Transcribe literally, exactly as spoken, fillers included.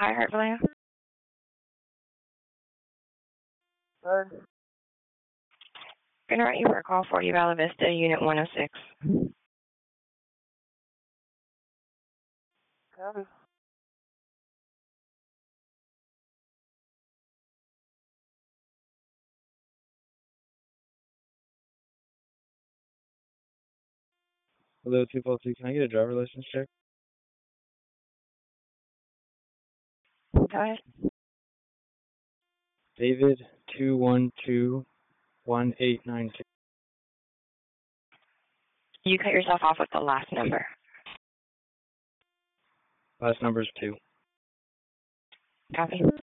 Hi, Heart Vallejo. Good. Gonna write you for a call for you, Bella Vista, Unit one oh six. Copy. Hello, two four two. Can I get a driver license check? Go ahead. David two one two one eight nine two. You cut yourself off with the last number. Last number is two. Copy.